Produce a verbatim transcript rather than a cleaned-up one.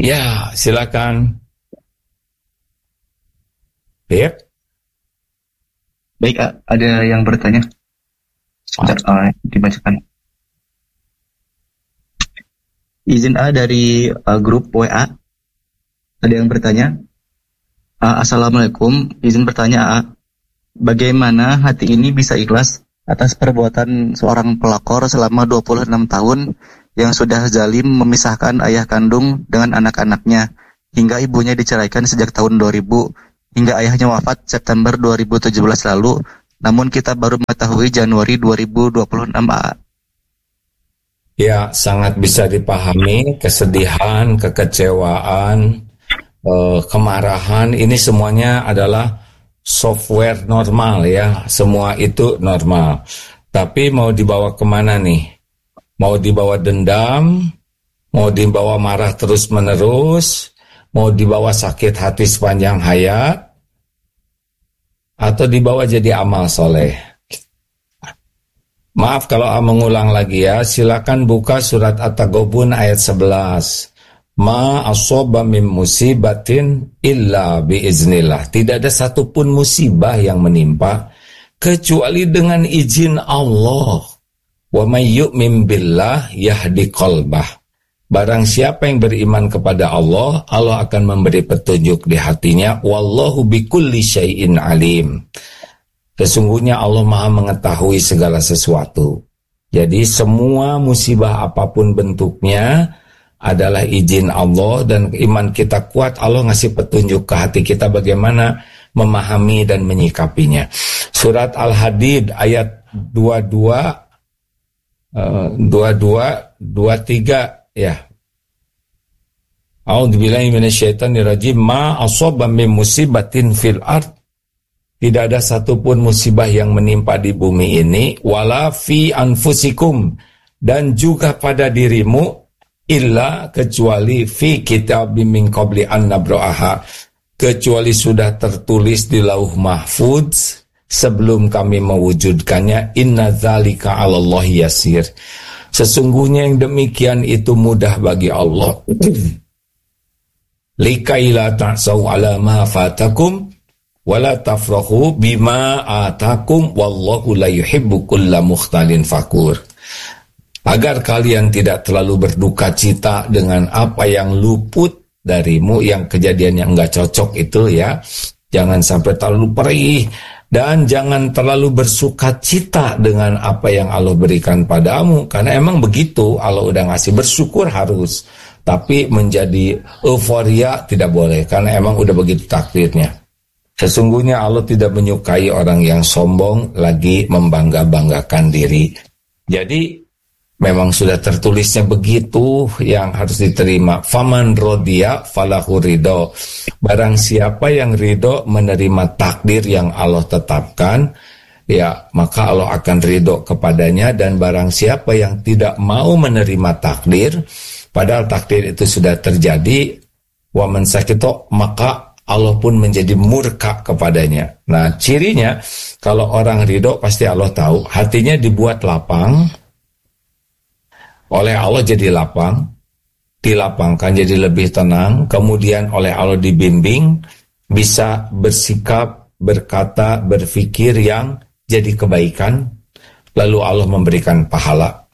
Ya, silakan. Baik. Baik, ada yang bertanya. Sebentar, uh, dibacakan. Izin A dari uh, grup W A. Ada yang bertanya. Uh, Assalamualaikum, izin bertanya A. Bagaimana hati ini bisa ikhlas atas perbuatan seorang pelakor selama dua puluh enam tahun yang sudah zalim memisahkan ayah kandung dengan anak-anaknya hingga ibunya diceraikan sejak tahun dua ribu hingga ayahnya wafat September dua ribu tujuh belas lalu, namun kita baru mengetahui Januari dua ribu dua puluh enam A. Ya, sangat bisa dipahami kesedihan, kekecewaan, eh, kemarahan, ini semuanya adalah software normal ya, semua itu normal. Tapi mau dibawa kemana nih? Mau dibawa dendam, mau dibawa marah terus menerus, mau dibawa sakit hati sepanjang hayat, atau dibawa jadi amal soleh. Maaf kalau A mengulang lagi ya, silakan buka surat At-Taghabun ayat sebelas. Ma asoba min musibatin illa biiznillah. Tidak ada satupun musibah yang menimpa kecuali dengan izin Allah. Wa may yu'min billah yahdi qalbah. Barang siapa yang beriman kepada Allah, Allah akan memberi petunjuk di hatinya. Wallahu bikulli syai'in alim. Sesungguhnya Allah Maha mengetahui segala sesuatu. Jadi semua musibah apapun bentuknya adalah izin Allah, dan iman kita kuat, Allah ngasih petunjuk ke hati kita bagaimana memahami dan menyikapinya. Surat Al-Hadid ayat dua puluh dua uh, dua puluh dua dua puluh tiga ya. A'udzubillahi minasyaitonirrajim. Ma asaba min musibatin fil ard. Tidak ada satupun musibah yang menimpa di bumi ini, wala fi anfusikum, dan juga pada dirimu, illa kecuali fi kitabim min qabli an nabra'aha, kecuali sudah tertulis di lauh mahfuz sebelum kami mewujudkannya. Inna dzalika 'alallahi yasir. Sesungguhnya yang demikian itu mudah bagi Allah. Likaila ta'sau 'ala ma fatakum wala tafrahu bima atakum wallahu la yuhibbu kulla mukhtalin fakur. Agar kalian tidak terlalu berduka cita dengan apa yang luput darimu, yang kejadian yang enggak cocok itu ya. Jangan sampai terlalu perih, dan jangan terlalu bersuka cita dengan apa yang Allah berikan padamu, karena emang begitu, Allah udah ngasih, bersyukur harus, tapi menjadi euforia tidak boleh, karena emang udah begitu takdirnya. Sesungguhnya Allah tidak menyukai orang yang sombong lagi membangga-banggakan diri. Jadi memang sudah tertulisnya begitu yang harus diterima. Faman rodiya falahu ridho. Barang siapa yang ridho menerima takdir yang Allah tetapkan, ya maka Allah akan ridho kepadanya. Dan barang siapa yang tidak mau menerima takdir, padahal takdir itu sudah terjadi, wa man sakito, maka Allah pun menjadi murka kepadanya. Nah, cirinya kalau orang ridho pasti Allah tahu, hatinya dibuat lapang oleh Allah, jadi lapang, dilapangkan jadi lebih tenang, kemudian oleh Allah dibimbing, bisa bersikap, berkata, berpikir yang jadi kebaikan, lalu Allah memberikan pahala.